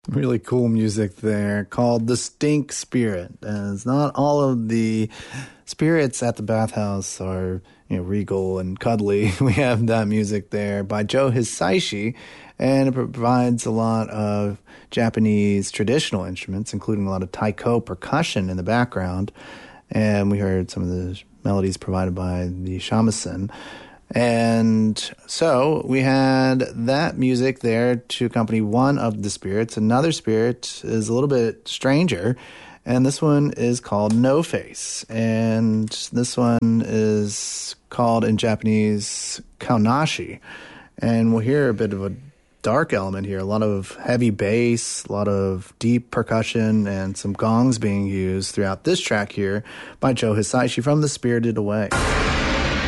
Really cool music there called The Stink Spirit. And it's not all of the spirits at the bathhouse are, regal and cuddly. We have that music there by Joe Hisaishi, and it provides a lot of Japanese traditional instruments, including a lot of taiko percussion in the background. And we heard some of the melodies provided by the shamisen. And so we had that music there to accompany one of the spirits. Another spirit is a little bit stranger, and this one is called No Face. And this one is called in Japanese Kaunashi. And we'll hear a bit of a dark element here, a lot of heavy bass, a lot of deep percussion, and some gongs being used throughout this track here by Joe Hisaishi from The Spirited Away.